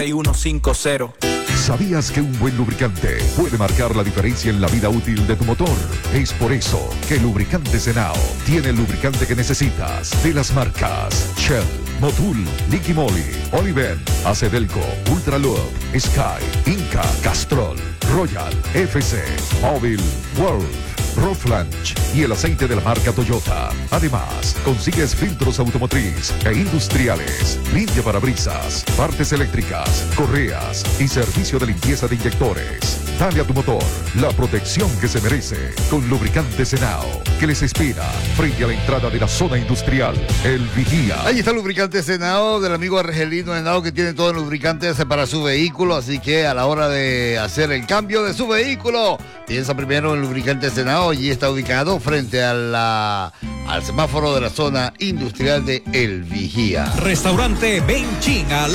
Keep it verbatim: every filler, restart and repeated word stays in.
uno cinco cero. ¿Sabías que un buen lubricante puede marcar la diferencia en la vida útil de tu motor? Es por eso que Lubricantes Henao tiene el lubricante que necesitas de las marcas Shell, Motul, Liqui Moly, Oliven, Acedelco, Ultralube, Sky, Inca, Castrol, Royal, F C, Móvil, Wolf, Rothlanch y el aceite de la marca Toyota. Además, consigues filtros automotriz e industriales, limpia parabrisas, partes eléctricas, correas y servicio de limpieza de inyectores. Dale a tu motor la protección que se merece con Lubricantes Henao, que les espera frente a la entrada de la zona industrial El Vigía. Ahí está el lubricante Henao del amigo Argelino Henao, que tiene todo el lubricante para su vehículo, así que a la hora de hacer el cambio de su vehículo, piensa primero en lubricante Henao. Allí está ubicado frente a la, al semáforo de la zona industrial de El Vigía. Restaurante Benchin.